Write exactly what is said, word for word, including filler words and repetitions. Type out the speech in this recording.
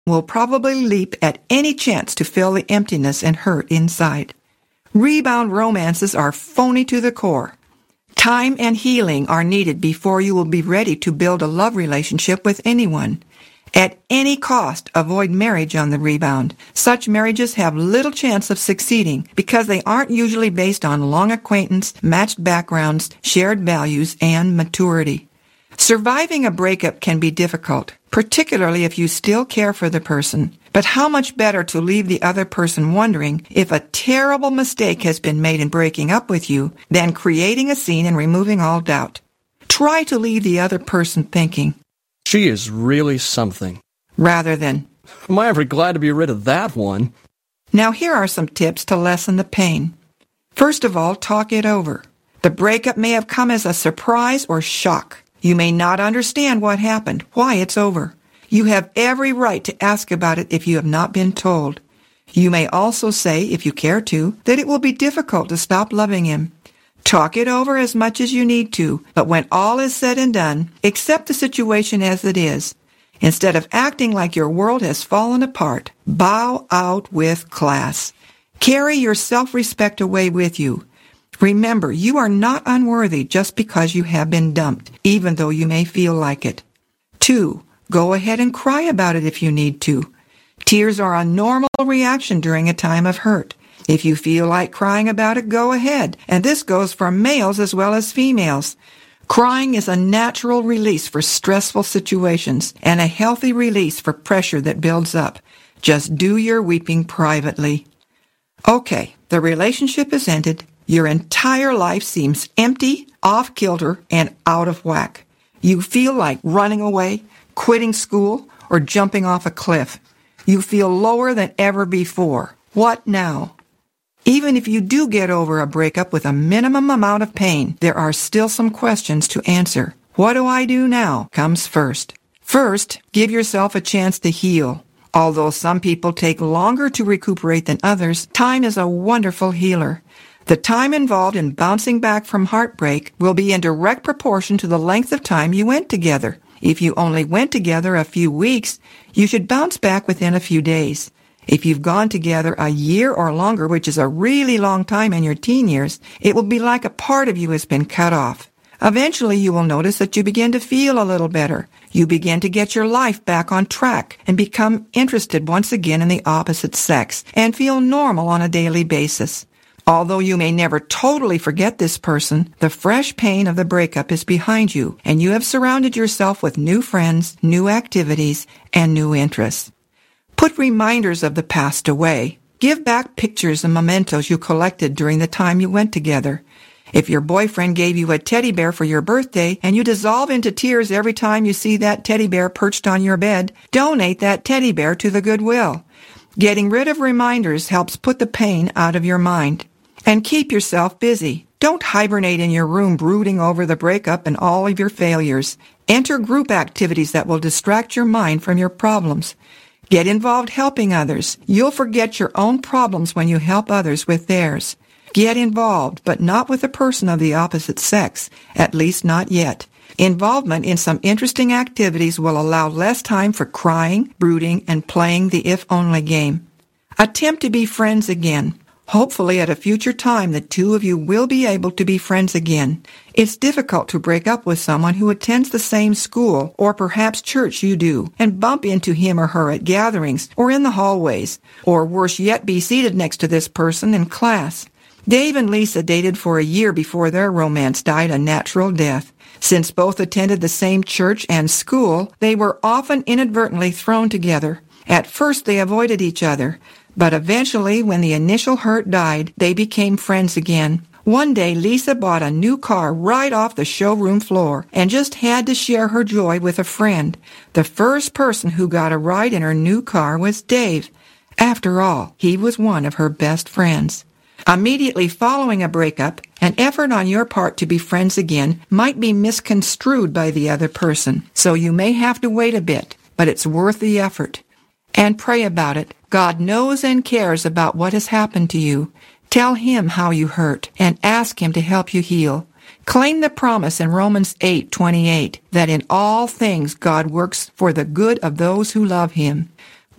will probably leap at any chance to fill the emptiness and hurt inside. Rebound romances are phony to the core. Time and healing are needed before you will be ready to build a love relationship with anyone. At any cost, avoid marriage on the rebound. Such marriages have little chance of succeeding because they aren't usually based on long acquaintance, matched backgrounds, shared values, and maturity. Surviving a breakup can be difficult, particularly if you still care for the person. But how much better to leave the other person wondering if a terrible mistake has been made in breaking up with you than creating a scene and removing all doubt. Try to leave the other person thinking, "She is really something," rather than, "Am I ever glad to be rid of that one?" Now here are some tips to lessen the pain. First of all, talk it over. The breakup may have come as a surprise or shock. You may not understand what happened, why it's over. You have every right to ask about it if you have not been told. You may also say, if you care to, that it will be difficult to stop loving him. Talk it over as much as you need to, but when all is said and done, accept the situation as it is. Instead of acting like your world has fallen apart, bow out with class. Carry your self-respect away with you. Remember, you are not unworthy just because you have been dumped, even though you may feel like it. Two, go ahead and cry about it if you need to. Tears are a normal reaction during a time of hurt. If you feel like crying about it, go ahead, and this goes for males as well as females. Crying is a natural release for stressful situations and a healthy release for pressure that builds up. Just do your weeping privately. Okay, the relationship is ended. Your entire life seems empty, off-kilter, and out of whack. You feel like running away, quitting school, or jumping off a cliff. You feel lower than ever before. What now? Even if you do get over a breakup with a minimum amount of pain, there are still some questions to answer. What do I do now comes first. First, give yourself a chance to heal. Although some people take longer to recuperate than others, time is a wonderful healer. The time involved in bouncing back from heartbreak will be in direct proportion to the length of time you went together. If you only went together a few weeks, you should bounce back within a few days. If you've gone together a year or longer, which is a really long time in your teen years, it will be like a part of you has been cut off. Eventually, you will notice that you begin to feel a little better. You begin to get your life back on track and become interested once again in the opposite sex and feel normal on a daily basis. Although you may never totally forget this person, the fresh pain of the breakup is behind you, and you have surrounded yourself with new friends, new activities, and new interests. Put reminders of the past away. Give back pictures and mementos you collected during the time you went together. If your boyfriend gave you a teddy bear for your birthday and you dissolve into tears every time you see that teddy bear perched on your bed, donate that teddy bear to the Goodwill. Getting rid of reminders helps put the pain out of your mind. And keep yourself busy. Don't hibernate in your room brooding over the breakup and all of your failures. Enter group activities that will distract your mind from your problems. Get involved helping others. You'll forget your own problems when you help others with theirs. Get involved, but not with a person of the opposite sex, at least not yet. Involvement in some interesting activities will allow less time for crying, brooding, and playing the if-only game. Attempt to be friends again. Hopefully at a future time the two of you will be able to be friends again. It's difficult to break up with someone who attends the same school or perhaps church you do and bump into him or her at gatherings or in the hallways, or worse yet be seated next to this person in class. Dave and Lisa dated for a year before their romance died a natural death. Since both attended the same church and school, they were often inadvertently thrown together. At first they avoided each other. But eventually, when the initial hurt died, they became friends again. One day, Lisa bought a new car right off the showroom floor and just had to share her joy with a friend. The first person who got a ride in her new car was Dave. After all, he was one of her best friends. Immediately following a breakup, an effort on your part to be friends again might be misconstrued by the other person, so you may have to wait a bit, but it's worth the effort. And pray about it. God knows and cares about what has happened to you. Tell Him how you hurt and ask Him to help you heal. Claim the promise in Romans eight twenty-eight that in all things God works for the good of those who love Him.